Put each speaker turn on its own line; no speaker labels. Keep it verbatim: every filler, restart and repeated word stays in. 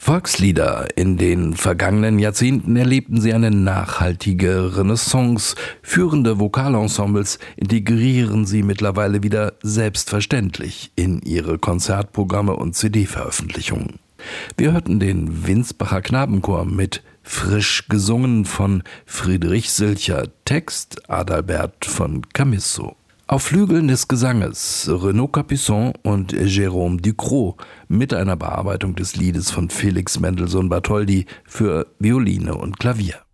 Volkslieder. In den vergangenen Jahrzehnten erlebten sie eine nachhaltige Renaissance. Führende Vokalensembles integrieren sie mittlerweile wieder selbstverständlich in ihre Konzertprogramme und C D-Veröffentlichungen. Wir hörten den Winsbacher Knabenchor mit Frisch gesungen von Friedrich Silcher, Text Adalbert von Camisso. Auf Flügeln des Gesanges Renaud Capuçon und Jérôme Ducrot mit einer Bearbeitung des Liedes von Felix Mendelssohn Bartholdy für Violine und Klavier.